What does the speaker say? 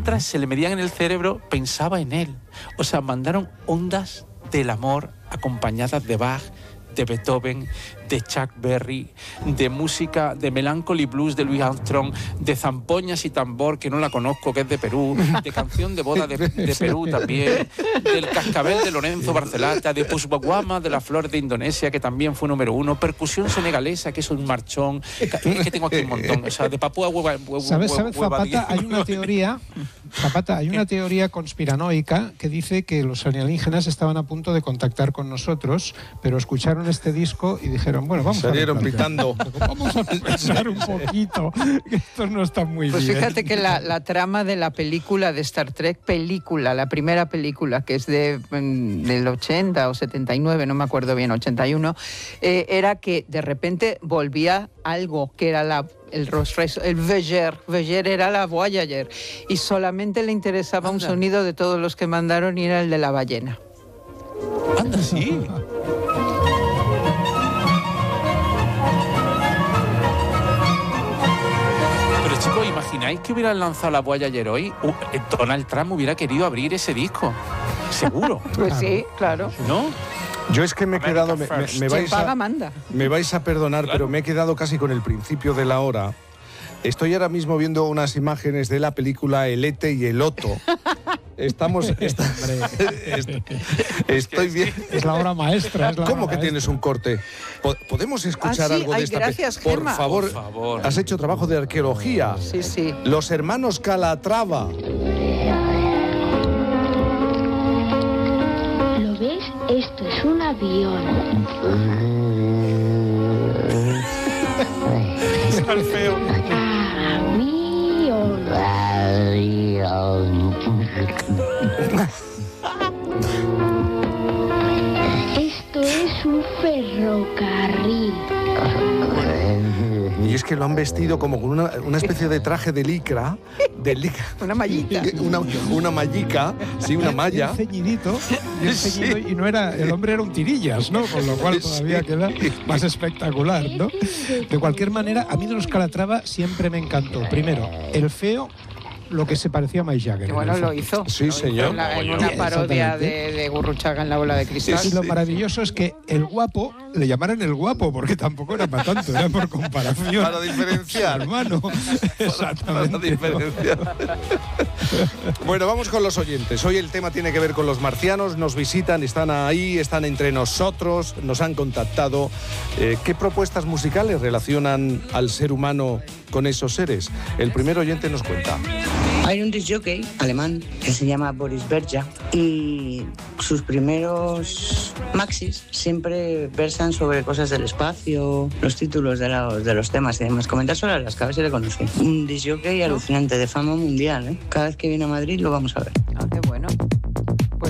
mientras se le medían en el cerebro, pensaba en él. O sea, mandaron ondas del amor acompañadas de Bach, de Beethoven, de Chuck Berry, de música, de Melancholy Blues de Louis Armstrong, de Zampoñas y Tambor, que no la conozco, que es de Perú, de Canción de Boda de Perú también, del Cascabel de Lorenzo Barcelata, de Pusbaguama de la Flor de Indonesia, que también fue número 1, percusión senegalesa, que es un marchón, que tengo aquí un montón, o sea, de Papúa ¿Sabes, Zapata? Hay una teoría conspiranoica que dice que los alienígenas estaban a punto de contactar con nosotros, pero escucharon este disco y dijeron, bueno, vamos salieron pitando. Vamos a pensar un poquito, que esto no está muy pues bien. Pues fíjate que la trama de la película de Star Trek, la primera película, que es del 80 o 79, no me acuerdo bien, 81, era que de repente volvía algo que era el Voyager. Voyager era la Voyager, y solamente le interesaba un sonido de todos los que mandaron, y era el de la ballena. Anda, sí. Pero chicos, ¿imagináis que hubieran lanzado la Voyager hoy? Donald Trump hubiera querido abrir ese disco. Seguro. Pues sí, claro. ¿No? Yo es que me he quedado, me vais a perdonar, claro, pero me he quedado casi con el principio de la hora. Estoy ahora mismo viendo unas imágenes de la película El Ete y el Oto. Estoy bien. Es la obra maestra. ¿Cómo que tienes un corte? ¿Podemos escuchar algo de esta película? Gracias, Gemma. Por favor, has hecho trabajo de arqueología. Sí, sí. Los hermanos Calatrava. ¿Lo ves? Esto es un avión. Es mal feo. Esto es un ferrocarril. Y es que lo han vestido como con una especie de traje de licra. Una mallita. Una mallica, sí, una malla. Un ceñidito, y no era, el hombre era un tirillas, ¿no? Con lo cual todavía queda más espectacular, ¿no? De cualquier manera, a mí de los Calatrava siempre me encantó. Primero, el feo, lo que se parecía a Mick Jagger. Bueno, lo hizo. Sí, señor. En una parodia de Gurruchaga en La Bola de Cristal. Y lo maravilloso es que el guapo, le llamaran el guapo, porque tampoco era para tanto, era por comparación. Para diferenciar. Hermano. Exactamente. Para diferenciar. Bueno, vamos con los oyentes. Hoy el tema tiene que ver con los marcianos. Nos visitan, están ahí, están entre nosotros, nos han contactado. ¿Qué propuestas musicales relacionan al ser humano con esos seres? El primer oyente nos cuenta. Hay un disc jockey alemán que se llama Boris Berja, y sus primeros maxis siempre versan sobre cosas del espacio, los títulos de los temas y demás. Comentar sobre las cabezas, se le conoce. Un disc jockey alucinante, de fama mundial, ¿eh? Cada vez que viene a Madrid lo vamos a ver. Ah, qué bueno.